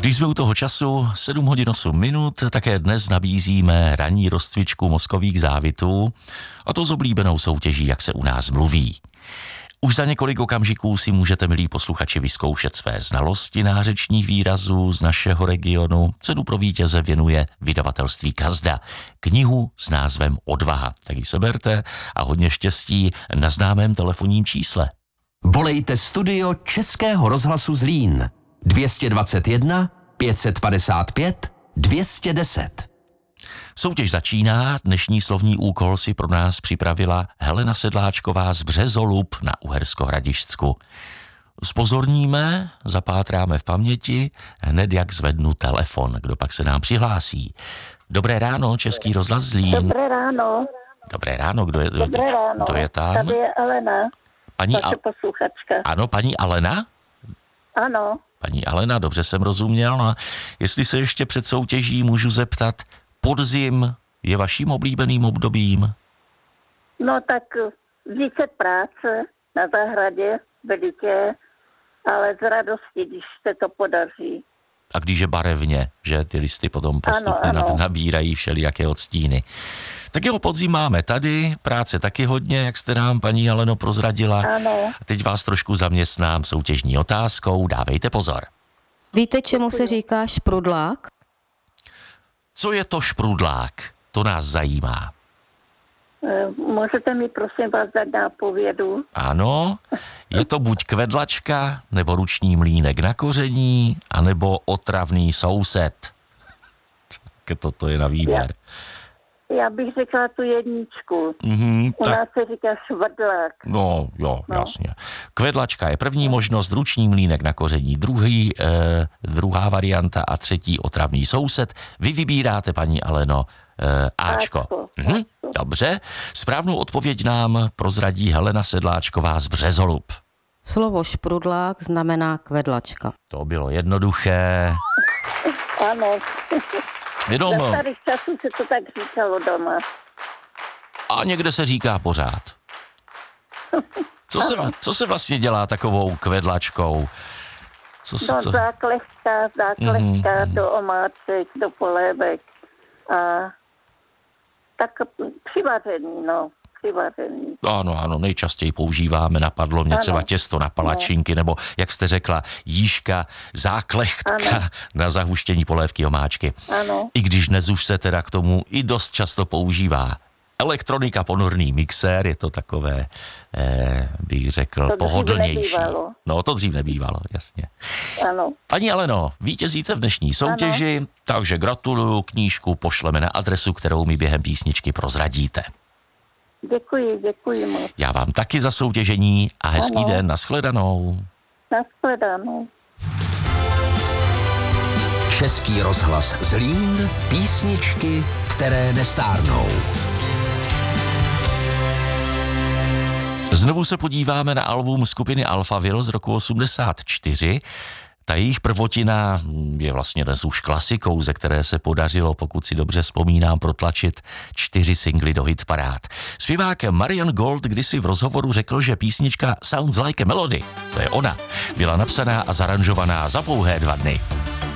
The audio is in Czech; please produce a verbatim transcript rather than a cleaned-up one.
Když jsme u toho času, sedm hodin osm minut, také dnes nabízíme ranní rozcvičku mozkových závitů, a to s oblíbenou soutěží, jak se u nás mluví. Už za několik okamžiků si můžete, milí posluchači, vyzkoušet své znalosti nářečních výrazů z našeho regionu. Cenu pro vítěze věnuje vydavatelství Kazda. Knihu s názvem Odvaha. Tak ji seberte a hodně štěstí na známém telefonním čísle. Volejte studio Českého rozhlasu Zlín dvě dvacet jedna pět set padesát pět dvě stě deset. Soutěž začíná, dnešní slovní úkol si pro nás připravila Helena Sedláčková z Březolub na Uhersko-Hradišťsku. Spozorníme, zapátráme v paměti, hned jak zvednu telefon, kdo pak se nám přihlásí. Dobré ráno, Český rozhlas Zlín. Dobré ráno. Dobré ráno, kdo je, Dobré ráno. kdo je tam? Tady je Alena, Paní vaše Al... posluchačka. Ano, paní Alena? Ano. Paní Alena, dobře jsem rozuměl. A jestli se ještě před soutěží můžu zeptat, podzim je vaším oblíbeným obdobím? No tak více práce na zahradě, velikě, ale z radosti, když se to podaří. A když je barevně, že ty listy potom postupně ano, ano. nabírají všelijaké odstíny. Tak jo, podzim máme tady, práce taky hodně, jak jste nám, paní Aleno, prozradila. Ano. A teď vás trošku zaměstnám soutěžní otázkou, dávejte pozor. Víte, čemu se říká šprudlák? Co je to šprudlák? To nás zajímá. E, můžete mi prosím vás dát nápovědu? Ano, je to buď kvedlačka, nebo ruční mlýnek na koření, anebo otravný soused. Tak toto je na výběr. Já bych řekla tu jedničku. Mhm, U tak, nás se říká švrdlák. no, jo, No. jasně. Kvedlačka je první možnost, ruční mlýnek na koření druhý, eh, druhá varianta a třetí otravný soused. Vy vybíráte, paní Aleno, eh, Ačko. Áčko, Mhm, Áčko. dobře, správnou odpověď nám prozradí Helena Sedláčková z Březolub. Slovo šprudlák znamená kvedlačka. To bylo jednoduché. Ano. Jenom, Za starých časů se to tak říkalo doma. a někde se říká pořád. Co se, co se vlastně dělá takovou kvedlačkou? Co, se- Do co? zákleška, zákleška, Mhm. do omáček, do polévek. A tak přivaření, no, přivaření. Ano, ano, nejčastěji používáme, napadlo mě Ano. třeba těsto na palačinky, nebo, jak jste řekla, jížka, záklechtka Ano. na zahuštění polévky omáčky. Ano, I když dnes už se teda k tomu i dost často používá elektronika, ponorný mixér, je to takové, eh, bych řekl, To dřív pohodlnější. nebývalo. No, to dřív nebývalo, jasně. ano. Paní Aleno, vítězíte v dnešní soutěži, ano. Takže gratuluju, knížku pošleme na adresu, kterou mi během písničky prozradíte. Děkuji, děkuji moc. Já vám taky za soutěžení a hezký Ano. den, nashledanou. Nashledanou. Český rozhlas Zlín, písničky, které nestárnou. Znovu se podíváme na album skupiny Alphaville z roku osmdesát čtyři. Ta jejich prvotina je vlastně dnes už klasikou, ze které se podařilo, pokud si dobře vzpomínám, protlačit čtyři singly do hitparád. Zpěvák Marian Gold kdysi v rozhovoru řekl, že písnička Sounds Like a Melody, to je ona, byla napsaná a zaranžovaná za pouhé dva dny.